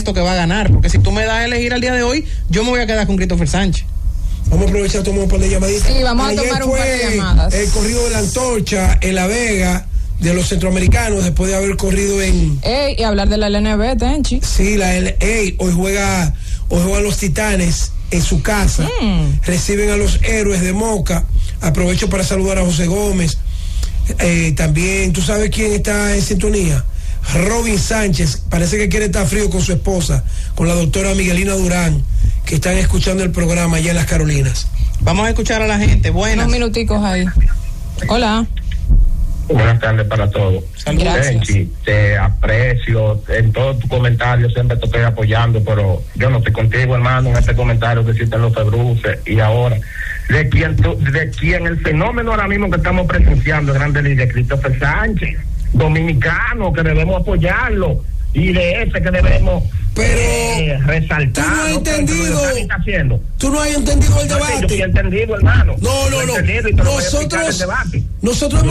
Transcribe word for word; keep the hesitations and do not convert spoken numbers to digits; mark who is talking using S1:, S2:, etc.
S1: apuesto que va a ganar, porque si tú me das a elegir al día de hoy, yo me voy a quedar con Christopher Sánchez.
S2: Vamos a aprovechar, tomar un par de llamaditas.
S3: Sí, vamos
S2: Ayer
S3: a tomar un
S2: fue
S3: par de llamadas.
S2: El corrido de la antorcha en La Vega de los centroamericanos, después de haber corrido en...
S3: Ey, y hablar de la L N B, Tenchi.
S2: Sí, la L A. Hoy juega, hoy juegan los Titanes en su casa. Mm. Reciben a los Héroes de Moca. Aprovecho para saludar a José Gómez. Eh, también, ¿tú sabes quién está en sintonía? Robin Sánchez. Parece que quiere estar frío con su esposa, con la doctora Miguelina Durán, que están escuchando el programa allá en las Carolinas.
S1: Vamos a escuchar a la gente. Buenas.
S3: Unos minuticos ahí. Hola.
S4: Buenas tardes para todos.
S3: Tenchi,
S4: te aprecio en todos tus comentarios, siempre te estoy apoyando, pero yo no estoy contigo, hermano, en este comentario que existen los Februces. Y ahora, de quién tú, de quién el fenómeno ahora mismo que estamos presenciando, grande líder Christopher Sánchez, dominicano, que debemos apoyarlo, y de ese que debemos
S2: pero
S4: eh, resaltar.
S2: Tú no has entendido.
S4: Haciendo.
S2: Tú no has entendido el debate.
S4: No, yo sí he entendido, hermano.
S2: No, no, no.
S4: He entendido y te lo
S2: nosotros,
S4: voy a explicar el debate.
S2: Nosotros